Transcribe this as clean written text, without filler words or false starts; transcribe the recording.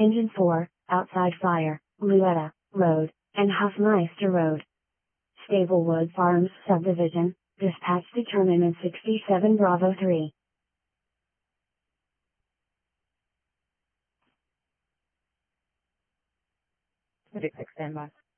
Engine 4, outside fire, Luetta Road, and Hoffmeister Road. Stablewood Farms Subdivision, dispatch determinant 67 Bravo 3. 6 standby.